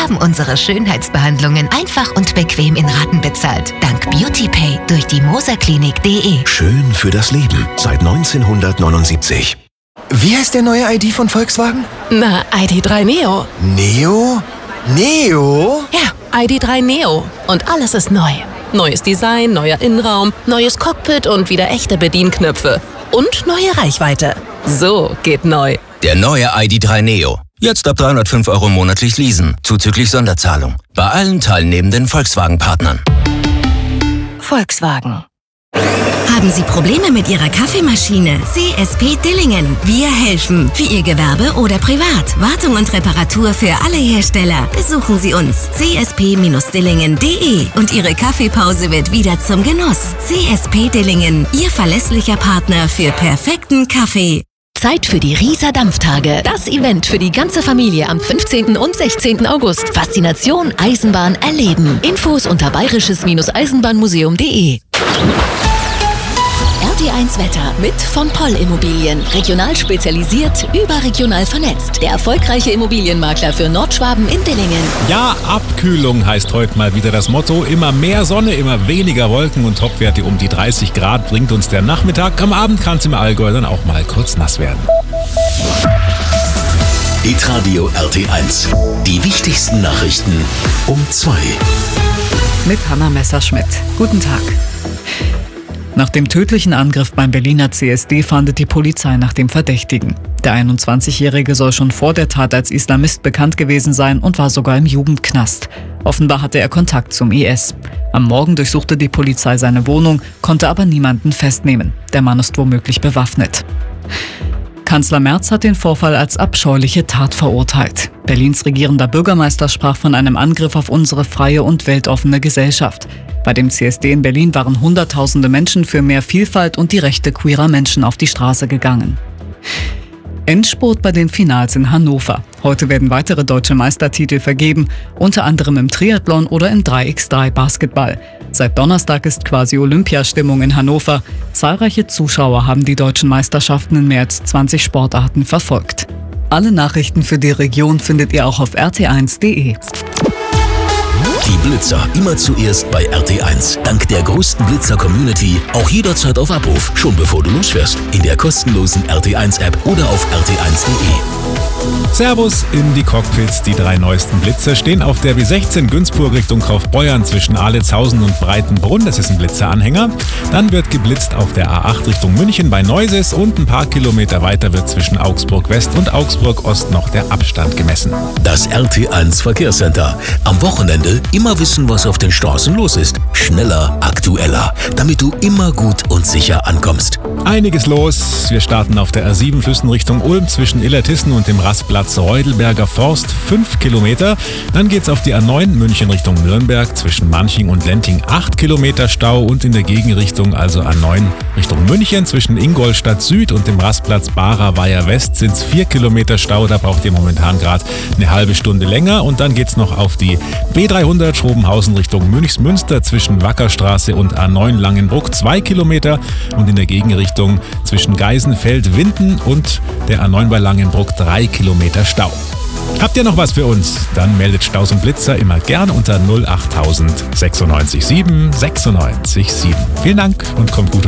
haben unsere Schönheitsbehandlungen einfach und bequem in Raten bezahlt. Dank BeautyPay durch die moserklinik.de. Schön für das Leben seit 1979. Wie heißt der neue ID von Volkswagen? Na, ID.3 Neo. Neo? Neo? Ja, ID.3 Neo. Und alles ist neu. Neues Design, neuer Innenraum, neues Cockpit und wieder echte Bedienknöpfe. Und neue Reichweite. So geht neu. Der neue ID.3 Neo. Jetzt ab 305 € monatlich leasen, zuzüglich Sonderzahlung. Bei allen teilnehmenden Volkswagen-Partnern. Volkswagen. Haben Sie Probleme mit Ihrer Kaffeemaschine? CSP Dillingen. Wir helfen. Für Ihr Gewerbe oder privat. Wartung und Reparatur für alle Hersteller. Besuchen Sie uns. csp-dillingen.de und Ihre Kaffeepause wird wieder zum Genuss. CSP Dillingen. Ihr verlässlicher Partner für perfekten Kaffee. Zeit für die Rieser Dampftage. Das Event für die ganze Familie am 15. und 16. August. Faszination Eisenbahn erleben. Infos unter bayerisches-eisenbahnmuseum.de. RT1 Wetter mit von Poll Immobilien. Regional spezialisiert, überregional vernetzt. Der erfolgreiche Immobilienmakler für Nordschwaben in Dillingen. Ja, Abkühlung heißt heute mal wieder das Motto. Immer mehr Sonne, immer weniger Wolken und Topwerte um die 30 Grad bringt uns der Nachmittag. Am Abend kann es im Allgäu dann auch mal kurz nass werden. Hitradio RT1. Die wichtigsten Nachrichten um 2. Mit Hanna Messerschmidt. Guten Tag. Nach dem tödlichen Angriff beim Berliner CSD fahndet die Polizei nach dem Verdächtigen. Der 21-Jährige soll schon vor der Tat als Islamist bekannt gewesen sein und war sogar im Jugendknast. Offenbar hatte er Kontakt zum IS. Am Morgen durchsuchte die Polizei seine Wohnung, konnte aber niemanden festnehmen. Der Mann ist womöglich bewaffnet. Kanzler Merz hat den Vorfall als abscheuliche Tat verurteilt. Berlins regierender Bürgermeister sprach von einem Angriff auf unsere freie und weltoffene Gesellschaft. Bei dem CSD in Berlin waren Hunderttausende Menschen für mehr Vielfalt und die Rechte queerer Menschen auf die Straße gegangen. Endspurt bei den Finals in Hannover. Heute werden weitere deutsche Meistertitel vergeben, unter anderem im Triathlon oder in 3x3 Basketball. Seit Donnerstag ist quasi Olympiastimmung in Hannover. Zahlreiche Zuschauer haben die deutschen Meisterschaften in mehr als 20 Sportarten verfolgt. Alle Nachrichten für die Region findet ihr auch auf rt1.de. Die Blitzer immer zuerst bei RT1. Dank der größten Blitzer-Community auch jederzeit auf Abruf, schon bevor du losfährst. In der kostenlosen RT1-App oder auf rt1.de. Servus in die Cockpits. Die 3 neuesten Blitzer stehen auf der B16 Günzburg Richtung Kaufbeuern zwischen Ahlitshausen und Breitenbrunn. Das ist ein Blitzeranhänger. Dann wird geblitzt auf der A8 Richtung München bei Neuses und ein paar Kilometer weiter wird zwischen Augsburg West und Augsburg Ost noch der Abstand gemessen. Das RT1 Verkehrscenter. Am Wochenende immer wissen, was auf den Straßen los ist. Schneller, aktueller, damit du immer gut und sicher ankommst. Einiges los. Wir starten auf der A7 Füssen Richtung Ulm zwischen Illertissen und dem Rastplatz Reudelberger Forst 5 Kilometer. Dann geht's auf die A9 München Richtung Nürnberg zwischen Manching und Lenting 8 Kilometer Stau und in der Gegenrichtung, also A9 Richtung München zwischen Ingolstadt Süd und dem Rastplatz Barer-Weiher West sind es 4 Kilometer Stau. Da braucht ihr momentan gerade eine halbe Stunde länger. Und dann geht's noch auf die B300 Schrobenhausen Richtung Münchsmünster zwischen Wackerstraße und A9 Langenbruck 2 Kilometer und in der Gegenrichtung zwischen Geisenfeld-Winden und der A9 bei Langenbruck 3 Kilometer Stau. Habt ihr noch was für uns? Dann meldet Staus und Blitzer immer gern unter 08000 96 7 96 7. Vielen Dank und kommt gut